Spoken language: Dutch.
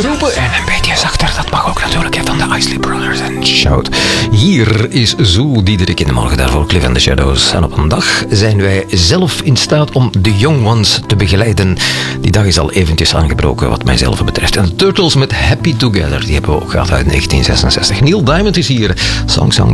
beetje roepen en een beetje zachter. Dat mag ook natuurlijk van de Isley Brothers en Shout. Hier is Zoe Diederik in de morgen, daarvoor Cliff and the Shadows. En op een dag zijn wij zelf in staat om de young ones te begeleiden. Die dag is al eventjes aangebroken wat mijzelf betreft. En de Turtles met Happy Together, die hebben we ook gehad uit 1966. Neil Diamond is hier, Song